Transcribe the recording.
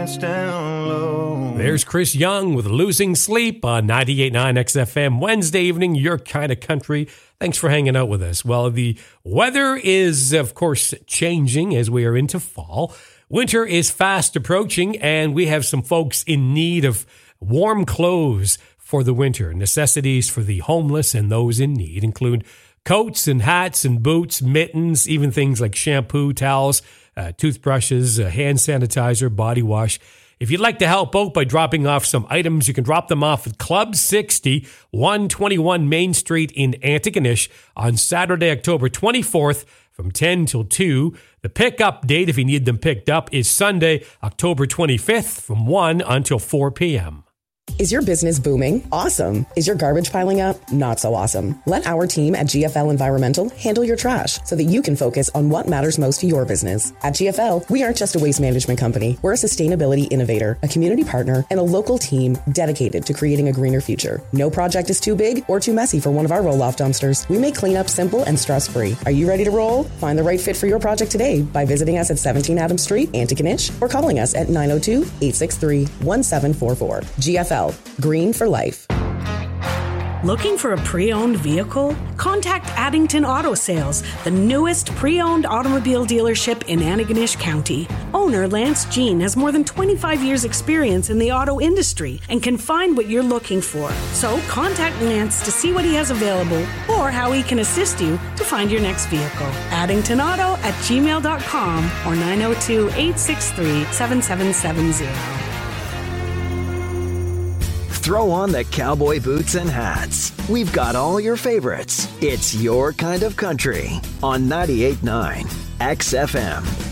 Down low. There's Chris Young with Losing Sleep on 98.9 XFM. Wednesday evening, your kind of country. Thanks for hanging out with us. Well, the weather is, of course, changing as we are into fall. Winter is fast approaching, and we have some folks in need of warm clothes for the winter. Necessities for the homeless and those in need include coats and hats and boots, mittens, even things like shampoo, towels, toothbrushes, hand sanitizer, body wash. If you'd like to help out by dropping off some items, you can drop them off at Club 60, 121 Main Street in Antigonish on Saturday, October 24th from 10 till 2. The pickup date, if you need them picked up, is Sunday, October 25th from 1 until 4 p.m. Is your business booming? Awesome. Is your garbage piling up? Not so awesome. Let our team at GFL Environmental handle your trash so that you can focus on what matters most to your business. At GFL, we aren't just a waste management company. We're a sustainability innovator, a community partner, and a local team dedicated to creating a greener future. No project is too big or too messy for one of our roll-off dumpsters. We make cleanup simple and stress-free. Are you ready to roll? Find the right fit for your project today by visiting us at 17 Adams Street, Antigonish, or calling us at 902-863-1744. GFL. Green for life. Looking for a pre-owned vehicle? Contact Addington Auto Sales, the newest pre-owned automobile dealership in Antigonish County. Owner Lance Jean has more than 25 years experience in the auto industry and can find what you're looking for. So contact Lance to see what he has available or how he can assist you to find your next vehicle. addingtonauto@gmail.com or 902-863-7770. Throw on the cowboy boots and hats. We've got all your favorites. It's your kind of country on 98.9 XFM.